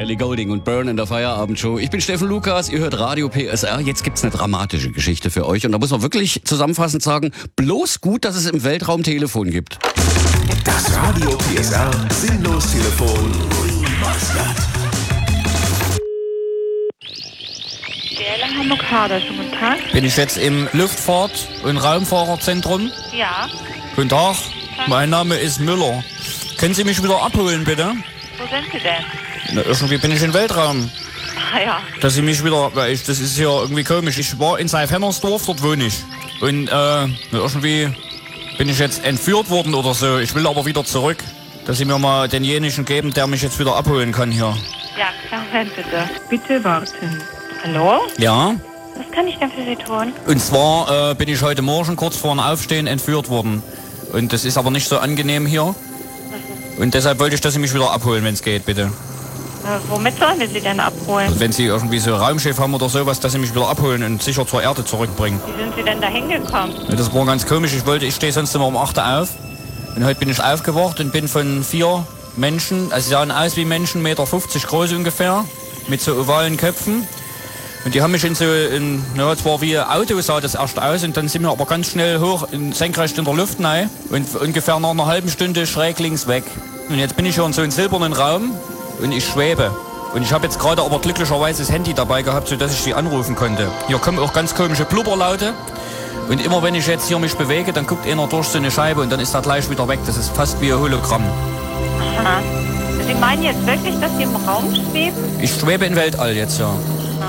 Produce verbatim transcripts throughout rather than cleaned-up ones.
Ellie Goulding und Burn in der Feierabendshow. Ich bin Steffen Lukas, ihr hört Radio P S R. Jetzt gibt's eine dramatische Geschichte für euch. Und da muss man wirklich zusammenfassend sagen, bloß gut, dass es im Weltraum Telefon gibt. Das Radio P S R Sinnlos-Telefon. D L in Hamburg-Harder, schönen guten Tag. Bin ich jetzt im Luftfahrt- und Raumfahrerzentrum? Ja. Guten Tag, mein Name ist Müller. Können Sie mich wieder abholen, bitte? Wo sind Sie denn? Na, irgendwie bin ich im Weltraum. Ah ja. Dass Sie mich wieder, weil ich, das ist hier irgendwie komisch. Ich war in Seifernersdorf, dort wohne ich. Und äh, irgendwie bin ich jetzt entführt worden oder so. Ich will aber wieder zurück. Dass Sie mir mal denjenigen geben, der mich jetzt wieder abholen kann hier. Ja, klar, Moment bitte. Bitte warten. Hallo? Ja? Was kann ich denn für Sie tun? Und zwar äh, bin ich heute Morgen kurz vor dem Aufstehen entführt worden. Und das ist aber nicht so angenehm hier. Und deshalb wollte ich, dass Sie mich wieder abholen, wenn es geht, bitte. Äh, womit sollen wir Sie denn abholen? Also wenn Sie irgendwie so ein Raumschiff haben oder sowas, dass Sie mich wieder abholen und sicher zur Erde zurückbringen. Wie sind Sie denn da hingekommen? Ja, das war ganz komisch. Ich wollte, ich stehe sonst immer um acht Uhr auf. Und heute bin ich aufgewacht und bin von vier Menschen, also sie sahen aus wie Menschen, eins Komma fünfzig Meter groß ungefähr, mit so ovalen Köpfen. Und die haben mich in so, in, ja, zwar wie ein Auto sah das erst aus, und dann sind wir aber ganz schnell hoch, in, senkrecht in der Luft rein und ungefähr nach einer halben Stunde schräg links weg. Und jetzt bin ich hier in so einem silbernen Raum und ich schwebe. Und ich habe jetzt gerade aber glücklicherweise das Handy dabei gehabt, sodass ich sie anrufen konnte. Hier kommen auch ganz komische Blubberlaute. Und immer wenn ich jetzt hier mich bewege, dann guckt einer durch so eine Scheibe und dann ist er gleich wieder weg. Das ist fast wie ein Hologramm. Aha. Sie meinen jetzt wirklich, dass Sie im Raum schweben? Ich schwebe im Weltall jetzt, ja.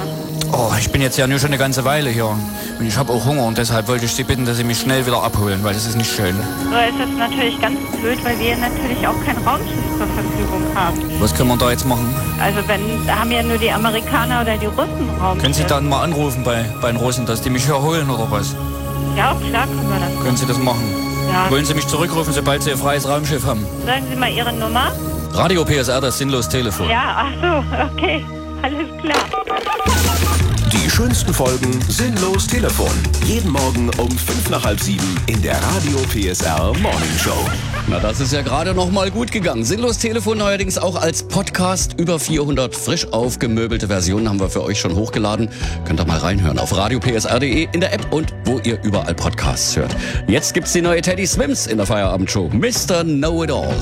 Oh, ich bin jetzt ja nur schon eine ganze Weile hier. Und ich habe auch Hunger und deshalb wollte ich Sie bitten, dass Sie mich schnell wieder abholen, weil das ist nicht schön. So ist es natürlich ganz blöd, weil wir natürlich auch kein Raumschiff zur Verfügung haben. Was können wir da jetzt machen? Also wenn, da haben ja nur die Amerikaner oder die Russen Raumschiff. Können Sie dann mal anrufen bei, bei den Russen, dass die mich hier holen oder was? Ja, klar können wir das. Können Sie das machen? Ja. Wollen Sie mich zurückrufen, sobald Sie ein freies Raumschiff haben? Sagen Sie mal Ihre Nummer. Radio P S R, das Sinnlos-Telefon. Ja, ach so, okay. Alles klar. Die schönsten Folgen Sinnlos-Telefon. Jeden Morgen um fünf nach halb sieben in der Radio P S R Morning Show. Na, das ist ja gerade noch mal gut gegangen. Sinnlos-Telefon neuerdings auch als Podcast. Über vierhundert frisch aufgemöbelte Versionen haben wir für euch schon hochgeladen. Könnt ihr mal reinhören auf radio p s r punkt d e, in der App und wo ihr überall Podcasts hört. Jetzt gibt's die neue Teddy Swims in der Feierabendshow. Mister Know-It-All.